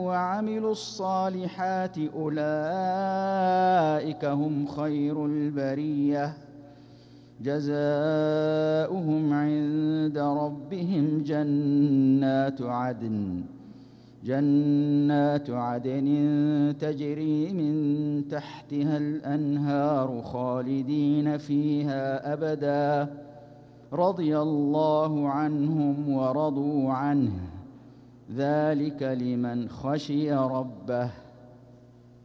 وعملوا الصالحات أولئك هم خير البرية جزاؤهم عند ربهم جنات عدن تجري من تحتها الأنهار خالدين فيها أبدا رضي الله عنهم ورضوا عنه ذلك لمن خشي ربه